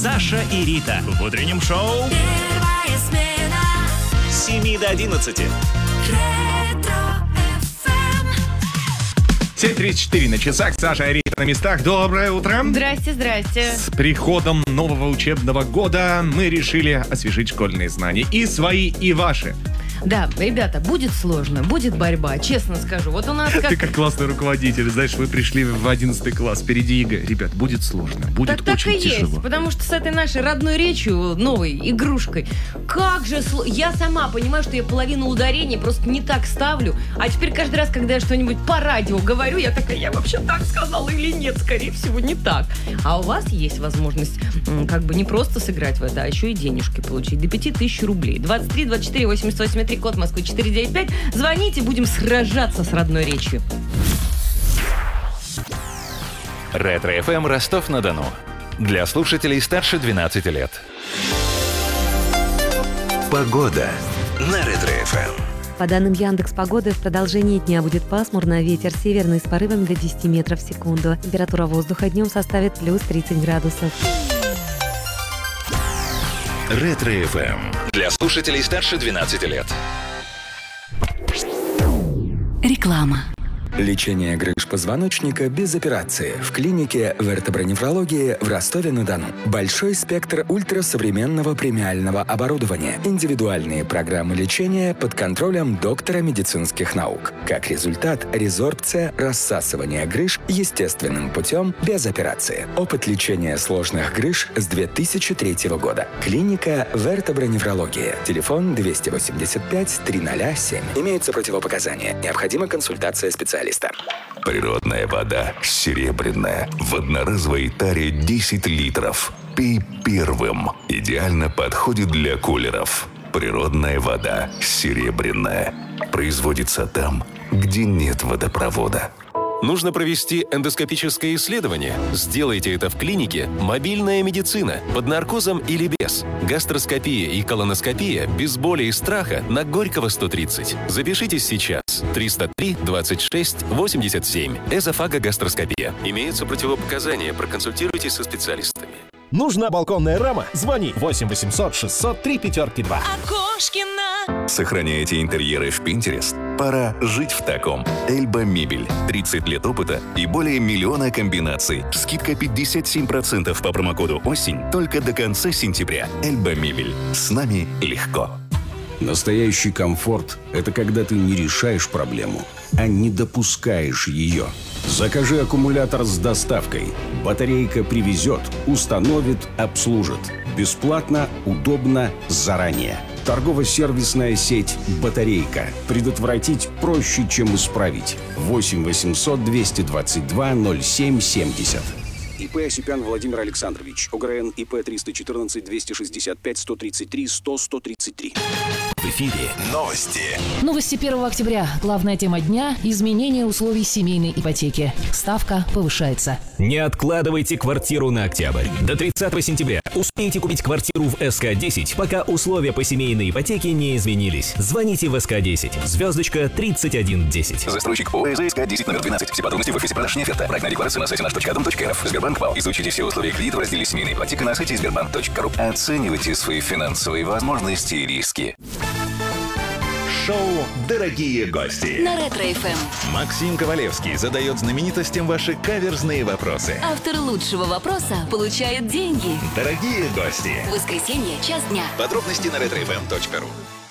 Саша и Рита. В утреннем шоу Первая смена. с 7 до 11. Ретро FM. 7:34 на часах. Саша и Рита на местах. Доброе утро. Здрасте, здрасте. С приходом нового учебного года мы решили освежить школьные знания. И свои, и ваши. Да, ребята, будет сложно, будет борьба, честно скажу. Вот у нас Ты как классный руководитель. Знаешь, вы пришли в 11 класс. Впереди ЕГЭ. Ребят, будет сложно. Будет так очень и тяжело. есть, потому что с этой нашей родной речью, новой игрушкой, как же я сама понимаю, что я половину ударений просто не так ставлю, а теперь каждый раз, когда я что-нибудь по радио говорю, я такая, я вообще так сказала или нет, скорее всего, не так. А у вас есть возможность как бы не просто сыграть в это, а еще и денежки получить. До 5000 рублей. 23 24 88 3, код Москвы 495. Звоните, будем сражаться с родной речью. Ретро-ФМ Ростов-на-Дону. Для слушателей старше 12 лет. Погода на Ретро-ФМ. По данным Яндекс.Погоды, в продолжении дня будет пасмурно, ветер северный с порывами до 10 метров в секунду. Температура воздуха днем составит плюс 30 градусов. Ретро-ФМ. Для слушателей старше 12 лет. Реклама. Лечение грыж позвоночника без операции в клинике вертобронефрологии в Ростове-на-Дону. Большой спектр ультрасовременного премиального оборудования. Индивидуальные программы лечения под контролем доктора медицинских наук. Как результат, резорбция, рассасывание грыж естественным путем без операции. Опыт лечения сложных грыж с 2003 года. Клиника вертобронефрологии. Телефон 285-307. Имеются противопоказания. Необходима консультация специалиста. Природная вода серебряная. В одноразовой таре 10 литров. Пей первым. Идеально подходит для кулеров. Природная вода серебряная. Производится там, где нет водопровода. Нужно провести эндоскопическое исследование? Сделайте это в клинике «Мобильная медицина» под наркозом или без. Гастроскопия и колоноскопия без боли и страха на Горького 130. Запишитесь сейчас. 303 26 87. Эзофагогастроскопия. Имеются противопоказания. Проконсультируйтесь со специалистами. Нужна балконная рама? Звони 8 800 603 502. Окошкина. Сохраняете интерьеры в Pinterest? Пора жить в таком. Эльба Мебель. 30 лет опыта и более миллиона комбинаций. Скидка 57% по промокоду «Осень» только до конца сентября. Эльба Мебель. С нами легко. Настоящий комфорт – это когда ты не решаешь проблему, а не допускаешь ее. Закажи аккумулятор с доставкой. Батарейка привезет, установит, обслужит. Бесплатно, удобно, заранее. Торгово-сервисная сеть «Батарейка». Предотвратить проще, чем исправить. 8 800 222 07 70. ИП Осипян Владимир Александрович. ОГРН ИП 314 265 133 100 133. В эфире новости. Новости 1 октября. Главная тема дня – изменение условий семейной ипотеки. Ставка повышается. Не откладывайте квартиру на октябрь. До 30 сентября успейте купить квартиру в СК-10, пока условия по семейной ипотеке не изменились. Звоните в СК-10. Звездочка 3110. Застройщик ОС СК-10 номер 12. Все подробности в офисе продаж «Неоферта». Проектная декларация на сайте наш.дом.рф. Сбербанк ВАЛ. Изучите все условия кредита в разделе «Семейная ипотека» на сайте sberbank.ru. Оценивайте свои финансовые возможности и риски. Шоу «Дорогие гости». На Ретро FM. Максим Ковалевский задает знаменитостям ваши каверзные вопросы. Автор лучшего вопроса получает деньги. Дорогие гости. Воскресенье, час дня. Подробности на retrofm.ru.